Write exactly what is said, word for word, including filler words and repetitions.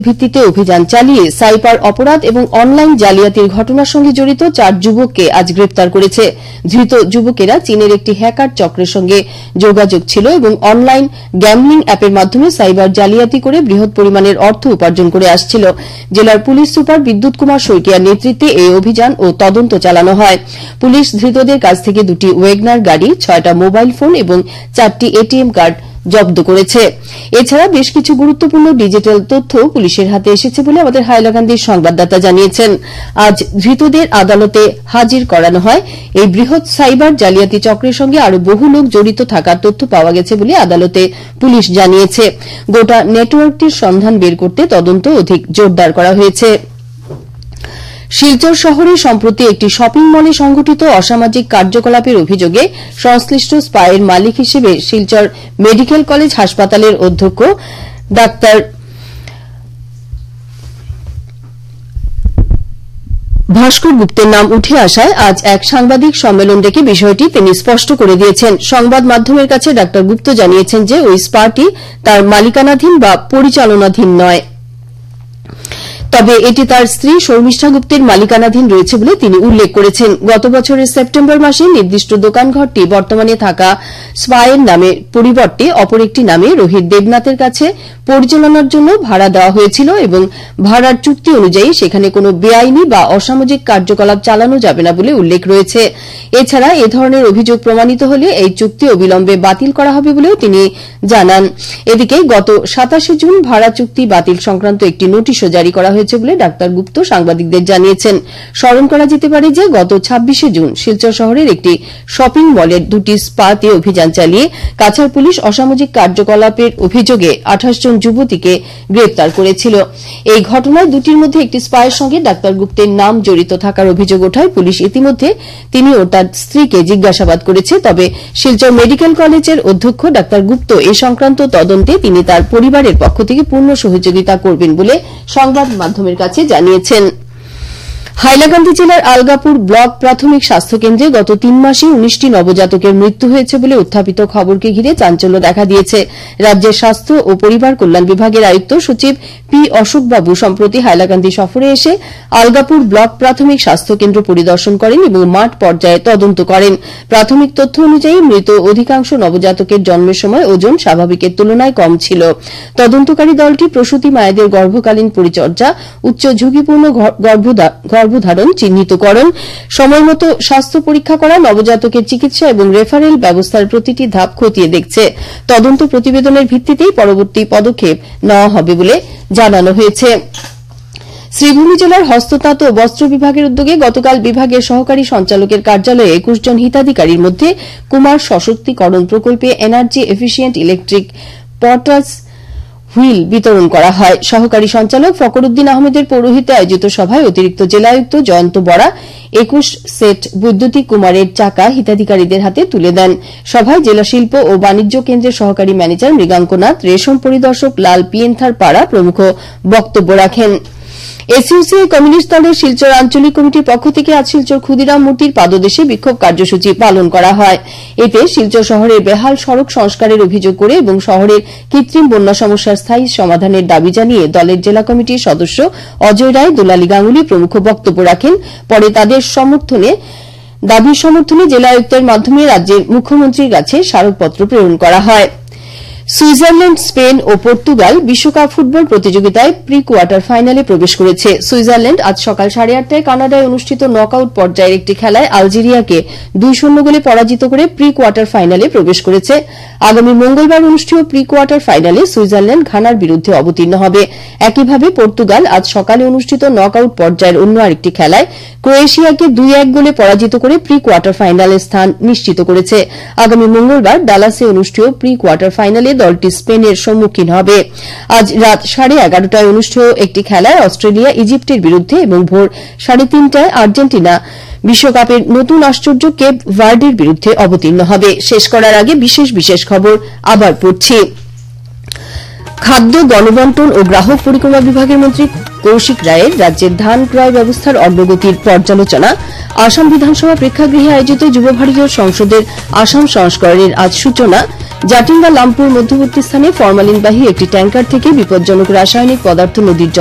ভিত্তিতে অভিযান চালিয়ে সাইবার অপরাধ এবং অনলাইন জালিয়াতির ঘটনার সঙ্গে জড়িত চার যুবককে আজ গ্রেপ্তার করেছে। ধৃত যুবকেরা চীনের একটি হ্যাকার চক্রের সঙ্গে যোগাযোগ ছিল এবং অনলাইন গ্যামলিং অ্যাপের মাধ্যমে সাইবার জালিয়াতি করে বৃহৎ পরিমাণের অর্থ উপার্জন করে আসছিল। জেলার পুলিশ সুপার বিদ্যুৎ কুমার শইকিয়ার নেতৃত্বে এই অভিযান ও তদন্ত চালানো হয়। পুলিশ ধৃতদের কাছ থেকে দুটি ওয়েগনার গাড়ি, ছয়টা মোবাইল ফোন এবং চারটি এটিএম কার্ড জব্দ করেছে। এছাড়া বেশ কিছু গুরুত্বপূর্ণ ডিজিটাল তথ্য পুলিশের হাতে এসেছে বলে আমাদের হাইলাকান্দির সংবাদদাতা জানিয়েছেন। আজ ধৃতদের আদালতে হাজির করানো হয়। এই বৃহৎ সাইবার জালিয়াতি চক্রের সঙ্গে আরও বহু লোক জড়িত থাকার তথ্য পাওয়া গেছে বলে আদালতে পুলিশ জানিয়েছে। গোটা নেটওয়ার্কটির সন্ধান বের করতে তদন্ত অধিক জোরদার করা হয়েছে। শিলচর শহরে সম্প্রতি একটি শপিং মলে সংঘটিত অসামাজিক কার্যকলাপের অভিযোগে সংশ্লিষ্ট স্পায়ের মালিক হিসেবে শিলচর মেডিকেল কলেজ হাসপাতালের অধ্যক্ষ ডাক্তার ভাস্কর গুপ্তের নাম উঠে আসায় আজ এক সাংবাদিক সম্মেলন ডেকে বিষয়টি তিনি স্পষ্ট করে দিয়েছেন। সংবাদ মাধ্যমের কাছে ডাক্তার গুপ্ত জানিয়েছেন যে ওই স্পাটি তার মালিকানাধীন বা পরিচালনাধীন নয়, তবে এটি তার স্ত্রী শর্মিষ্ঠা গুপ্তের মালিকানাধীন রয়েছে বলে তিনি উল্লেখ করেছেন। গত বছরের সেপ্টেম্বর মাসে নির্দিষ্ট দোকানঘরটি বর্তমানে থাকা স্পায়ের নামের পরিবর্তে অপর একটি নামে রোহিত দেবনাথের কাছে পরিচালনার জন্য ভাড়া দেওয়া হয়েছিল এবং ভাড়ার চুক্তি অনুযায়ী সেখানে কোনো বেআইনি বা অসামাজিক কার্যকলাপ চালানো যাবে না বলে উল্লেখ রয়েছে। এছাড়া এ ধরনের অভিযোগ প্রমাণিত হলে এই চুক্তি অবিলম্বে বাতিল করা হবে বলেও তিনি জানান। এদিকে গত সাতাশে জুন ভাড়া চুক্তি বাতিল সংক্রান্ত একটি নোটিশও জারি করা হয়েছে বলে ডাক্তার গুপ্ত সাংবাদিকদের জানিয়েছেন। স্মরণ করা যেতে পারে যে গত ছাব্বিশে জুন শিলচর শহরের একটি শপিং মলের দুটি স্পাতে অভিযান চালিয়ে কাছাড় পুলিশ অসামাজিক কার্যকলাপের অভিযোগে আঠাশ জন যুবতীকে গ্রেপ্তার করেছিল। এই ঘটনায় দুটির মধ্যে একটি স্পায়ের সঙ্গে ডাক্তার গুপ্তের নাম জড়িত থাকার অভিযোগ ওঠায় পুলিশ ইতিমধ্যে তিনি ও তার স্ত্রীকে জিজ্ঞাসাবাদ করেছে। তবে শিলচর মেডিকেল কলেজের অধ্যক্ষ ডাক্তার গুপ্ত এ সংক্রান্ত তদন্তে তিনি তার পরিবারের পক্ষ থেকে পূর্ণ সহযোগিতা করবেন বলে সংবাদ মাধ্যমের কাছে জানিয়েছেন। হাইলাকান্দি জেলার আলগাপুর ব্লক প্রাথমিক স্বাস্থ্যকেন্দ্রে গত তিন মাসে উনিশটি নবজাতকের মৃত্যু হয়েছে বলে উত্থাপিত খবরকে ঘিরে চাঞ্চল্য দেখা দিয়েছে। রাজ্যের স্বাস্থ্য ও পরিবার কল্যাণ বিভাগের আয়ুক্ত সচিব পি অশোকবাবু সম্প্রতি হাইলাকান্দি সফরে এসে আলগাপুর ব্লক প্রাথমিক স্বাস্থ্যকেন্দ্র পরিদর্শন করেন এবং মাঠ পর্যায়ে তদন্ত করেন। প্রাথমিক তথ্য অনুযায়ী মৃত অধিকাংশ নবজাতকের জন্মের সময় ওজন স্বাভাবিকের তুলনায় কম ছিল। তদন্তকারী দলটি প্রসূতি মায়েদের গর্ভকালীন পরিচর্যা, উচ্চ ঝুঁকিপূর্ণ গর্ভধারণ চিহ্নিতকরণ, সময়মতো স্বাস্থ্য পরীক্ষা করা, নবজাতকের চিকিৎসা এবং রেফারেল ব্যবস্থার প্রতিটি ধাপ খতিয়ে দেখছে। তদন্ত প্রতিবেদনের ভিত্তিতেই পরবর্তী পদক্ষেপ নেওয়া হবে বলে জানানো হয়েছে। শ্রীভূমি জেলার হস্ততাঁত ও বস্ত্র বিভাগের উদ্যোগে গতকাল বিভাগের সহকারী সঞ্চালকের কার্যালয়ে একুশ জন হিতাধিকারীর মধ্যে কুমার সশক্তিকরণ প্রকল্পে এনার্জি এফিসিয়েন্ট ইলেকট্রিক পটাস হুইল বিতরণ করা হয়। সহকারী সঞ্চালক ফকরউদ্দিন আহমেদের পৌরোহিত্যে আয়োজিত সভায় অতিরিক্ত জেলায়ুক্ত জয়ন্ত বরা একুশ সেট বৈদ্যুতিক কুমারের চাকা হিতাধিকারীদের হাতে তুলে দেন। সভায় জেলা শিল্প ও বাণিজ্য কেন্দ্রের সহকারী ম্যানেজার মৃগাঙ্কনাথ, রেশম পরিদর্শক লাল পিয়েন্থার পাড়া প্রমুখ বক্তব্য রাখেন। এসইউসিআই কমিউনিস্ট দলের শিলচর আঞ্চলিক কমিটির পক্ষ থেকে আজ শিলচর ক্ষুদিরাম মূর্তির পাদদেশে বিক্ষোভ কার্যসূচি পালন করা হয়। এতে শিলচর শহরের বেহাল সড়ক সংস্কারের অভিযোগ করে এবং শহরের কৃত্রিম বন্যা সমস্যার স্থায়ী সমাধানের দাবি জানিয়ে দলের জেলা কমিটির সদস্য অজয় রায়, দুলালী গাঙ্গুলি প্রমুখ বক্তব্য রাখেন। পরে তাদের সমর্থনে দাবির সমর্থনে জেলা আয়ুক্তের মাধ্যমে রাজ্যের মুখ্যমন্ত্রীর কাছে স্মারকপত্র প্রেরণ করা হয়। সুইজারল্যান্ড, স্পেন ও পর্তুগাল বিশ্বকাপ ফুটবল প্রতিযোগিতায় প্রি কোয়ার্টার ফাইনালে প্রবেশ করেছে। সুইজারল্যান্ড আজ সকাল সাড়ে আটটায় কানাডায় অনুষ্ঠিত নকআউট পর্যায়ের একটি খেলায় আলজেরিয়াকে দুই শূন্য গোলে পরাজিত করে প্রি কোয়ার্টার ফাইনালে প্রবেশ করেছে। আগামী মঙ্গলবার অনুষ্ঠেয় প্রি কোয়ার্টার ফাইনালে সুইজারল্যান্ড ঘানার বিরুদ্ধে অবতীর্ণ হবে। একইভাবে পর্তুগাল আজ সকালে অনুষ্ঠিত নকআউট পর্যায়ের অন্য আরেকটি খেলায় ক্রোয়েশিয়াকে দুই এক গোলে পরাজিত করে প্রি কোয়ার্টার ফাইনালে স্থান নিশ্চিত করেছে। আগামী মঙ্গলবার ডালাসে অনুষ্ঠেয় প্রি কোয়ার্টার ফাইনালে দলটি স্পেনের সম্মুখীন হবে। আজ রাত সাড়ে এগারোটায় অনুষ্ঠেয় একটি খেলায় অস্ট্রেলিয়া ইজিপ্টের বিরুদ্ধে এবং ভোর সাড়ে তিনটায় আর্জেন্টিনা বিশ্বকাপের নতুন আশ্চর্য কেপ ভার্ডের বিরুদ্ধে অবতীর্ণ হবে। শেষ করার আগে বিশেষ বিশেষ খবর আবার পড়ছি। খাদ্য, গণবন্টন ও গ্রাহক পরিক্রমা বিভাগের মন্ত্রী কৌশিক রায়ের রাজ্যের ধান ক্রয় ব্যবস্থার অগ্রগতির পর্যালোচনা। আসাম বিধানসভা প্রেক্ষাগৃহে আয়োজিত যুব ভারতীয় সংসদের আসাম সংস্করণের আজ সূচনা। জাটিঙ্গা লামপুর মধ্যবর্তী স্থানে ফরমালিনবাহী একটি ট্যাঙ্কার থেকে বিপজ্জনক রাসায়নিক পদার্থ নদীর